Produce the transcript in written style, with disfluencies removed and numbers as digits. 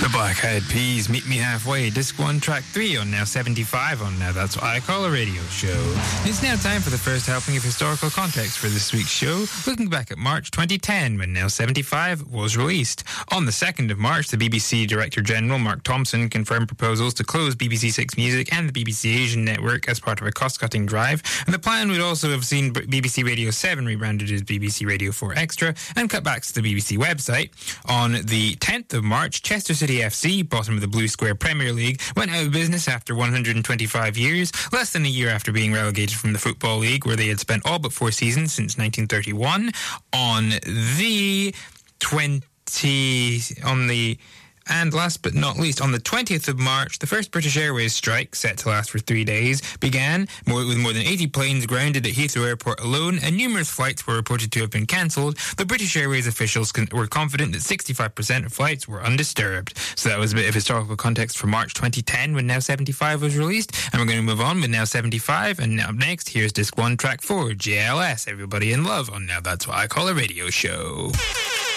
The Black Eyed Peas, Meet Me Halfway, Disc 1, Track 3 on Now 75 on Now That's What I Call a Radio Show. It's now time for the first helping of historical context for this week's show, looking back at March 2010 when Now 75 was released. On the 2nd of March, the BBC Director General Mark Thompson confirmed proposals to close BBC Six Music and the BBC Asian network as part of a cost-cutting drive, and the plan would also have seen BBC Radio 7 rebranded as BBC Radio 4 Extra and cutbacks to the BBC website. On the 10th of March, Chester City FC, bottom of the Blue Square Premier League, went out of business after 125 years, less than a year after being relegated from the Football League, where they had spent all but 4 seasons since 1931. And last but not least, on the 20th of March, the first British Airways strike, set to last for 3 days, began, with more than 80 planes grounded at Heathrow Airport alone, and numerous flights were reported to have been cancelled. The British Airways officials were confident that 65% of flights were undisturbed. So that was a bit of historical context for March 2010 when Now 75 was released, and we're going to move on with Now 75, and up next, here's Disc 1, Track 4, JLS, Everybody in Love, on Now That's What I Call a Radio Show.